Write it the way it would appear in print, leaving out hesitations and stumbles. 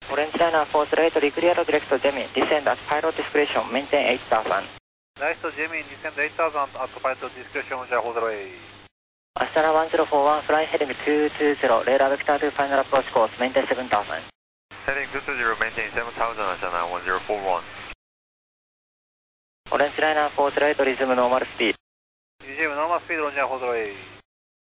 Orange Liner 408, clear direct to Gemini, descend at pilot discretion, maintain 8000. Nice to Gemini, descend 8000 at pilot discretion, Roger, hold away. Astana 1041, flying heading 220, radar vector to final approach course, maintain 7000. Heading 220, maintain 7000, Astana 1041. Orange Liner 408, resume normal speed. Resume normal speed, Roger, hold away.